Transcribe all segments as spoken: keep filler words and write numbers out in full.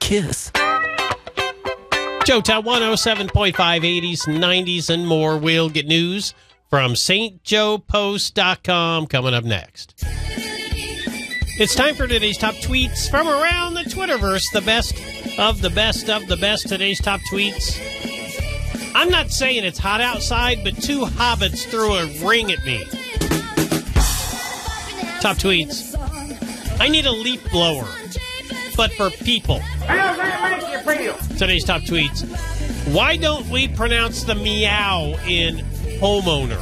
kiss. Joetown one oh seven point five, eighties, nineties, and more. We'll get news from St Joe Post dot com coming up next. It's time for today's top tweets from around the Twitterverse. The best of the best of the best. Today's top tweets. I'm not saying it's hot outside, but two hobbits threw a ring at me. Top tweets. I need a leaf blower, but for people. How does that make you feel? Today's top tweets. Why don't we pronounce the meow in homeowner?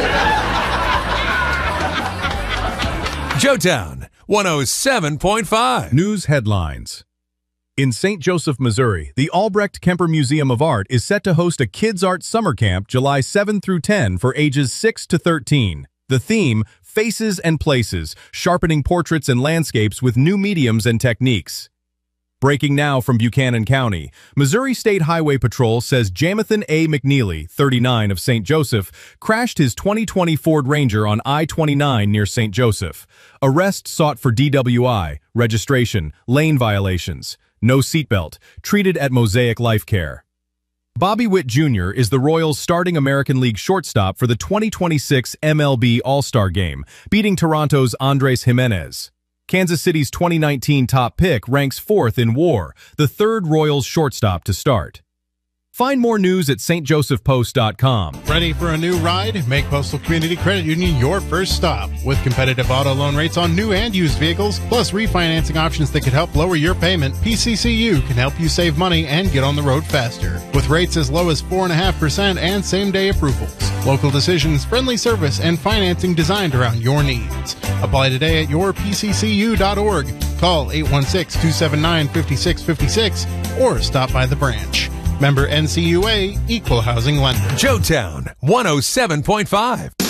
Joetown one oh seven point five. News headlines. In Saint Joseph, Missouri, the Albrecht Kemper Museum of Art is set to host a Kids Art Summer Camp July seventh through tenth for ages six to thirteen. The theme, Faces and Places, sharpening portraits and landscapes with new mediums and techniques. Breaking now from Buchanan County, Missouri State Highway Patrol says Jamathan A. McNeely, thirty-nine, of Saint Joseph, crashed his twenty twenty Ford Ranger on I twenty-nine near Saint Joseph. Arrest sought for D W I, registration, lane violations, no seatbelt, treated at Mosaic Life Care. Bobby Witt Junior is the Royals' starting American League shortstop for the twenty twenty-six M L B All-Star Game, beating Toronto's Andres Jimenez. Kansas City's twenty nineteen top pick ranks fourth in W A R, the third Royals shortstop to start. Find more news at St Joseph Post dot com. Ready for a new ride? Make Postal Community Credit Union your first stop. With competitive auto loan rates on new and used vehicles, plus refinancing options that could help lower your payment, P C C U can help you save money and get on the road faster. With rates as low as four point five percent and same-day approvals. Local decisions, friendly service, and financing designed around your needs. Apply today at your P C C U dot org. Call eight one six, two seven nine, five six five six or stop by the branch. Member N C U A, Equal Housing Lender. Joetown one oh seven point five.